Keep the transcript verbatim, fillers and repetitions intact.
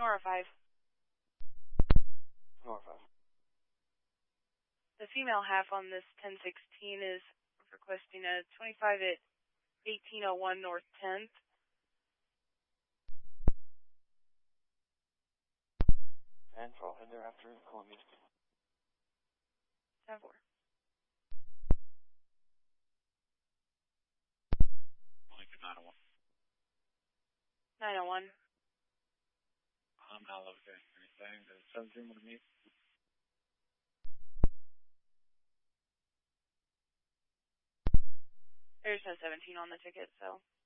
Nora five. Nora five. The female half on this ten sixteen is requesting a twenty-five at eighteen oh one North tenth. And I'll head there after Columbia. ten four. Lincoln nine oh one. nine oh one. I'm not locating anything. Does seventeen want to meet? There's no seventeen on the ticket, so